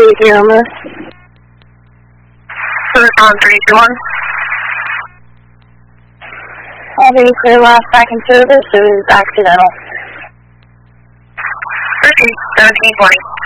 with you on this? On 321. All being clear last back in service, it was accidental. 1720.